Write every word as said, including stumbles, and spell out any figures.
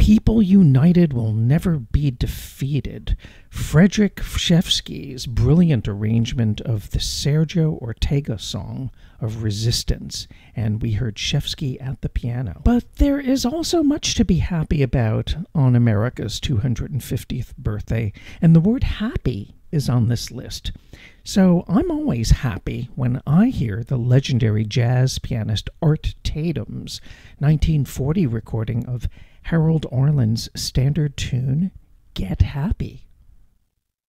People united will never be defeated. Frederick Shevsky's brilliant arrangement of the Sergio Ortega song of Resistance, and we heard Shevsky at the piano. But there is also much to be happy about on America's two hundred fiftieth birthday, and the word happy is on this list. So I'm always happy when I hear the legendary jazz pianist Art Tatum's nineteen forty recording of Harold Orland's standard tune, Get Happy.